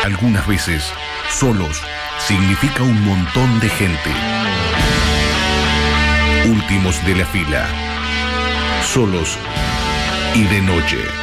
Algunas veces, solos significa un montón de gente. Últimos de la fila. Solos y de noche.